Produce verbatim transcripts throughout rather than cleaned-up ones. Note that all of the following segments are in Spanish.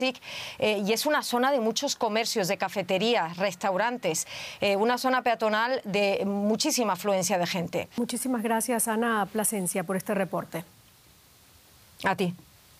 Eh, y es una zona de muchos comercios, de cafeterías, restaurantes, eh, una zona peatonal de muchísima afluencia de gente. Muchísimas gracias, Ana Plasencia, por este reporte. A ti.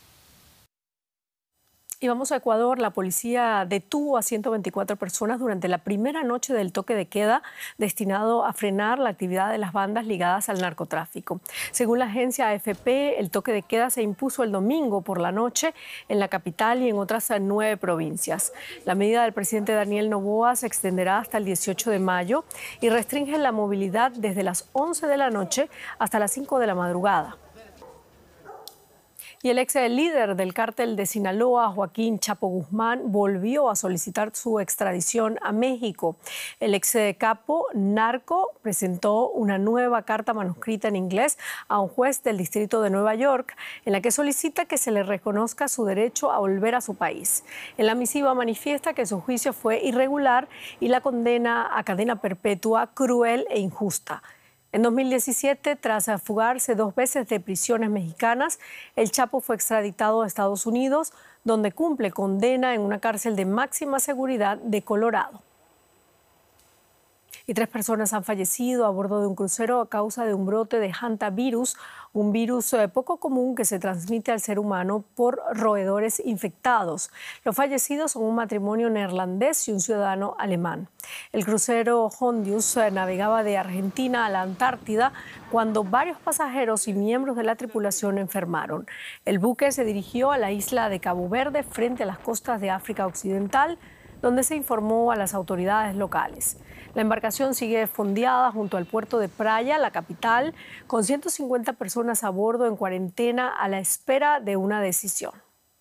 Y vamos a Ecuador. La policía detuvo a ciento veinticuatro personas durante la primera noche del toque de queda destinado a frenar la actividad de las bandas ligadas al narcotráfico. Según la agencia A F P, el toque de queda se impuso el domingo por la noche en la capital y en otras nueve provincias. La medida del presidente Daniel Noboa se extenderá hasta el dieciocho de mayo y restringe la movilidad desde las once de la noche hasta las cinco de la madrugada. Y el ex líder del cártel de Sinaloa, Joaquín Chapo Guzmán, volvió a solicitar su extradición a México. El ex capo narco presentó una nueva carta manuscrita en inglés a un juez del distrito de Nueva York, en la que solicita que se le reconozca su derecho a volver a su país. En la misiva manifiesta que su juicio fue irregular y la condena a cadena perpetua cruel e injusta. En dos mil diecisiete, tras fugarse dos veces de prisiones mexicanas, el Chapo fue extraditado a Estados Unidos, donde cumple condena en una cárcel de máxima seguridad de Colorado. Y tres personas han fallecido a bordo de un crucero a causa de un brote de hantavirus, un virus poco común que se transmite al ser humano por roedores infectados. Los fallecidos son un matrimonio neerlandés y un ciudadano alemán. El crucero Hondius navegaba de Argentina a la Antártida cuando varios pasajeros y miembros de la tripulación enfermaron. El buque se dirigió a la isla de Cabo Verde, frente a las costas de África Occidental, donde se informó a las autoridades locales. La embarcación sigue fondeada junto al puerto de Praia, la capital, con ciento cincuenta personas a bordo en cuarentena a la espera de una decisión.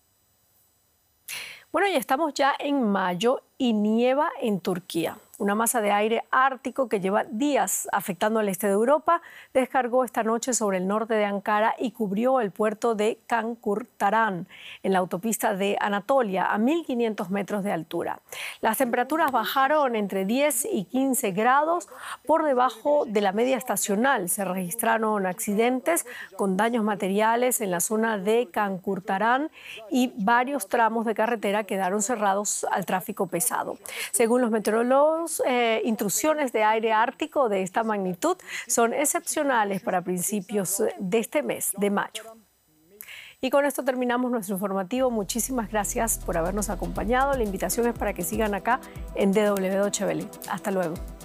Bueno, y estamos ya en mayo y nieva en Turquía. Una masa de aire ártico que lleva días afectando al este de Europa descargó esta noche sobre el norte de Ankara y cubrió el puerto de Kankurtaran, en la autopista de Anatolia, a mil quinientos metros de altura. Las temperaturas bajaron entre diez y quince grados por debajo de la media estacional. Se registraron accidentes con daños materiales en la zona de Kankurtaran y varios tramos de carretera quedaron cerrados al tráfico pesado. Según los meteorólogos, Eh, intrusiones de aire ártico de esta magnitud son excepcionales para principios de este mes de mayo. Y con esto terminamos nuestro informativo. Muchísimas gracias por habernos acompañado. La invitación es para que sigan acá en D W Deutsche Welle. Hasta luego.